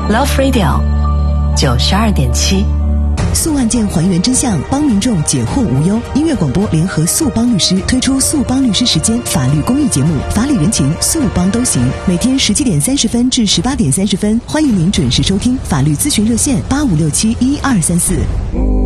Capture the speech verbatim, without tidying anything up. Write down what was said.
Love Radio 九十二点七。 诉案件还原真相，帮民众解惑无忧。音乐广播联合诉帮律师推出诉帮律师时间法律公益节目，法理人情，诉帮都行。每天十七点三十分至十八点三十分，欢迎您准时收听。法律咨询热线八五六七一二三四。